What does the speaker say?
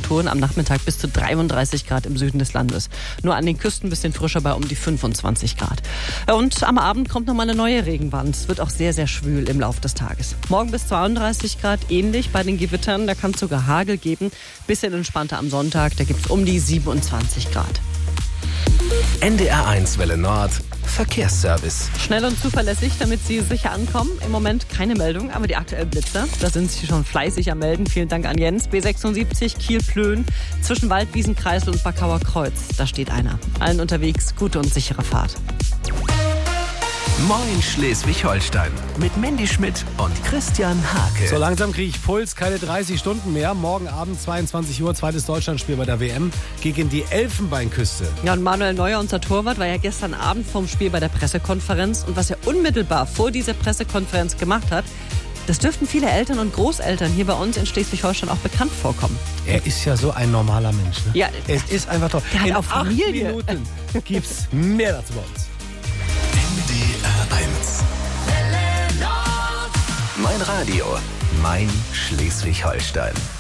Temperaturen am Nachmittag bis zu 33 Grad im Süden des Landes. Nur an den Küsten ein bisschen frischer bei um die 25 Grad. Und am Abend kommt nochmal eine neue Regenwand. Es wird auch sehr, sehr schwül im Laufe des Tages. Morgen bis 32 Grad, ähnlich bei den Gewittern. Da kann es sogar Hagel geben. Bisschen entspannter am Sonntag, da gibt es um die 27 Grad. NDR1 Welle Nord, Verkehrsservice. Schnell und zuverlässig, damit Sie sicher ankommen. Im Moment keine Meldung, aber die aktuellen Blitzer, da sind Sie schon fleißig am Melden. Vielen Dank an Jens. B76 Kiel-Plön zwischen Waldwiesenkreisel und Backauer Kreuz. Da steht einer. Allen unterwegs gute und sichere Fahrt. Moin Schleswig-Holstein mit Mandy Schmidt und Christian Hake. So langsam kriege ich Puls, keine 30 Stunden mehr. Morgen Abend 22 Uhr, zweites Deutschlandspiel bei der WM gegen die Elfenbeinküste. Ja, und Manuel Neuer, unser Torwart, war ja gestern Abend vorm Spiel bei der Pressekonferenz. Und was er unmittelbar vor dieser Pressekonferenz gemacht hat, das dürften viele Eltern und Großeltern hier bei uns in Schleswig-Holstein auch bekannt vorkommen. Er ist ja so ein normaler Mensch. Ne? Ja, es ist einfach toll. Der hat in auch Familie. 8 Minuten gibt's mehr dazu bei uns. NDR1. Mein Radio, mein Schleswig-Holstein.